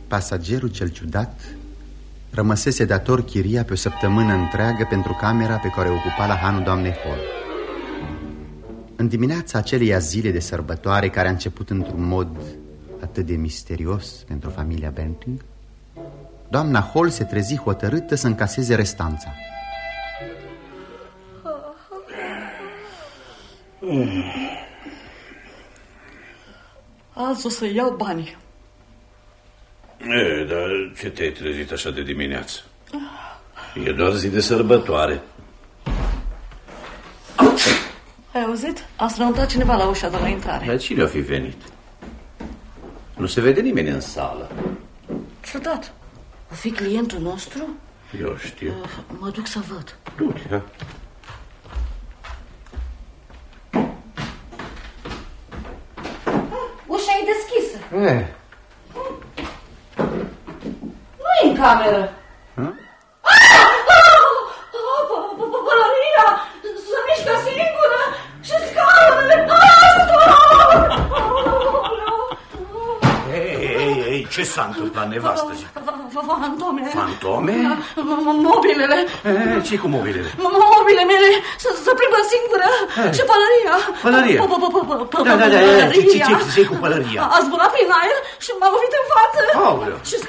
pasagerul cel ciudat rămăsese dator chiria pe o săptămână întreagă pentru camera pe care o ocupa la hanul doamnei Hall. În dimineața aceleia zile de sărbătoare, care a început într-un mod atât de misterios pentru familia Benting, doamna Hall se trezi hotărâtă să încaseze restanța. Azi o să iau banii. Dar ce te-ai trezit așa de dimineață? E doar zi de sărbătoare. Ai auzit? A strănutat cineva la ușa de la intrare. Dar cine a fi venit? Nu se vede nimeni în sală. Ciudat. O fi clientul nostru? Eu știu. Mă duc să văd. Du-te. Ușa e deschisă. Nu-i în cameră. Pălăria se mișcă singură și scaunele. Ei, ce s-a întâmplat, nevastă? Fantome. Fantome? Mobilele. Ce-i cu mobilele? Mobilele mele se plimbă singură. Și pălăria. Pălăria? Da, ce-i cu pălăria? A zburat prin aer și m-a lovit în față. Aoleu. Și